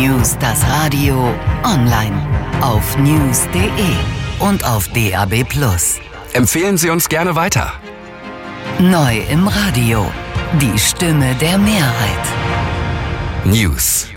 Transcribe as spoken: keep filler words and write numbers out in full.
News das Radio online auf news punkt de und auf D A B plus. Empfehlen Sie uns gerne weiter. Neu im Radio. Die Stimme der Mehrheit. News.